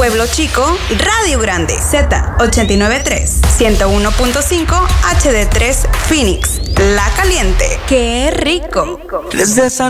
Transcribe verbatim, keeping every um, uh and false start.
Pueblo Chico, Radio Grande, Z ochenta y nueve punto tres, ciento uno punto cinco, H D tres, Phoenix, La Caliente. ¡Qué rico! Desde esa